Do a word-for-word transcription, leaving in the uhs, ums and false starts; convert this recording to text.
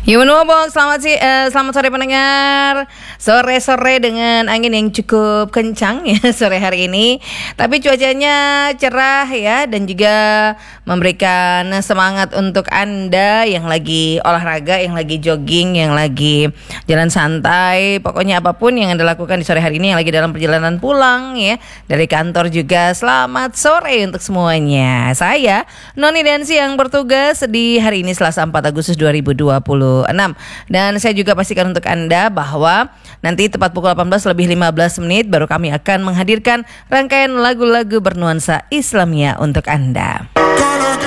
Yumun Wobong, selamat sih, eh, selamat sore pendengar. Sore-sore dengan angin yang cukup kencang ya sore hari ini. Tapi cuacanya cerah ya, dan juga memberikan semangat untuk Anda yang lagi olahraga, yang lagi jogging, yang lagi jalan santai. Pokoknya apapun yang Anda lakukan di sore hari ini, yang lagi dalam perjalanan pulang ya dari kantor juga. Selamat sore untuk semuanya. Saya Noni Dansi yang bertugas di hari ini Selasa empat Agustus dua ribu dua puluh enam. Dan saya juga pastikan untuk Anda bahwa nanti tepat pukul delapan belas lebih lima belas menit baru kami akan menghadirkan rangkaian lagu-lagu bernuansa Islamia untuk Anda.